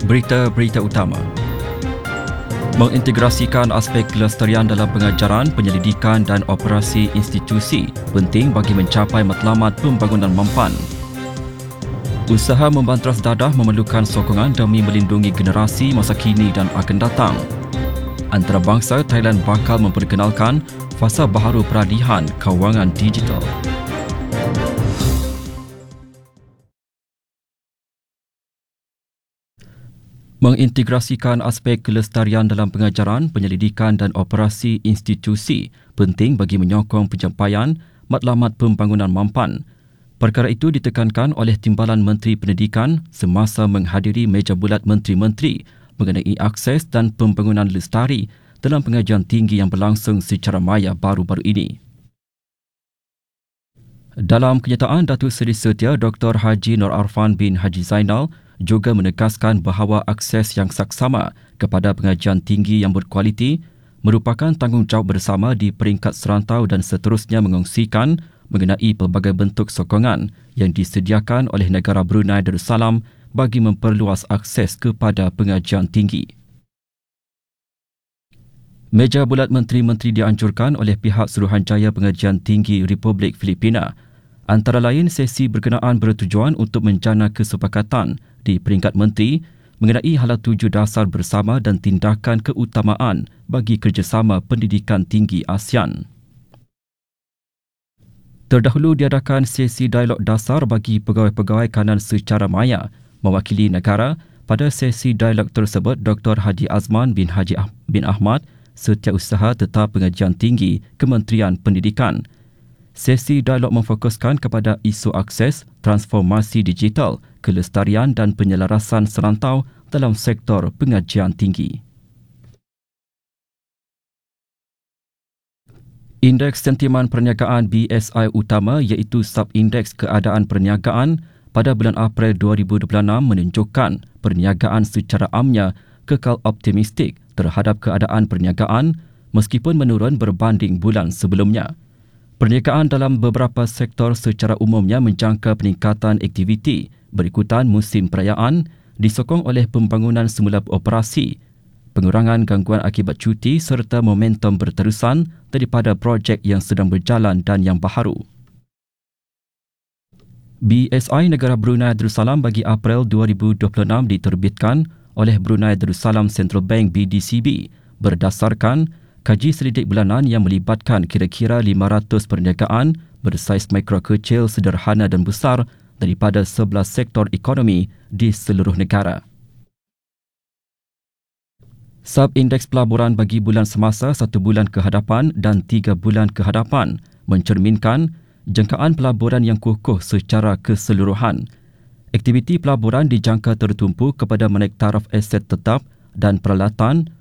Berita-berita utama. Mengintegrasikan aspek kelestarian dalam pengajaran, penyelidikan dan operasi institusi penting bagi mencapai matlamat pembangunan mampan. Usaha membantras dadah memerlukan sokongan demi melindungi generasi masa kini dan akan datang. Antarabangsa Thailand bakal memperkenalkan fasa baharu peralihan kewangan digital. Mengintegrasikan aspek kelestarian dalam pengajaran, penyelidikan dan operasi institusi penting bagi menyokong pencapaian matlamat pembangunan mampan. Perkara itu ditekankan oleh Timbalan Menteri Pendidikan semasa menghadiri meja bulat menteri-menteri mengenai akses dan pembangunan lestari dalam pengajian tinggi yang berlangsung secara maya baru-baru ini. Dalam kenyataan, Datuk Seri Setia Dr. Haji Nur Arfan bin Haji Zainal juga menegaskan bahawa akses yang saksama kepada pengajian tinggi yang berkualiti merupakan tanggungjawab bersama di peringkat serantau dan seterusnya mengongsikan mengenai pelbagai bentuk sokongan yang disediakan oleh negara Brunei Darussalam bagi memperluas akses kepada pengajian tinggi. Meja bulat menteri-menteri dianjurkan oleh pihak Suruhanjaya Pengajian Tinggi Republik Filipina. Antara lain, sesi berkenaan bertujuan untuk menjana kesepakatan di peringkat menteri mengenai hala tuju dasar bersama dan tindakan keutamaan bagi kerjasama pendidikan tinggi ASEAN. Terdahulu diadakan sesi dialog dasar bagi pegawai-pegawai kanan secara maya. Mewakili negara, pada sesi dialog tersebut, Dr. Haji Azman bin Haji bin Ahmad, Setiausaha Tetap Pengajian Tinggi Kementerian Pendidikan. Sesi dialog memfokuskan kepada isu akses, transformasi digital, kelestarian dan penyelarasan serantau dalam sektor pengajian tinggi. Indeks Sentimen Perniagaan BSI utama iaitu Subindeks Keadaan Perniagaan pada bulan April 2026 menunjukkan perniagaan secara amnya kekal optimistik terhadap keadaan perniagaan meskipun menurun berbanding bulan sebelumnya. Perniagaan dalam beberapa sektor secara umumnya menjangka peningkatan aktiviti berikutan musim perayaan disokong oleh pembangunan semula operasi, pengurangan gangguan akibat cuti serta momentum berterusan daripada projek yang sedang berjalan dan yang baharu. BSI Negara Brunei Darussalam bagi April 2026 diterbitkan oleh Brunei Darussalam Central Bank BDCB berdasarkan kaji selidik bulanan yang melibatkan kira-kira 500 perniagaan bersaiz mikro kecil, sederhana dan besar daripada 11 sektor ekonomi di seluruh negara. Subindeks pelaburan bagi bulan semasa 1 bulan kehadapan dan 3 bulan kehadapan mencerminkan jangkaan pelaburan yang kukuh secara keseluruhan. Aktiviti pelaburan dijangka tertumpu kepada menaik taraf aset tetap dan peralatan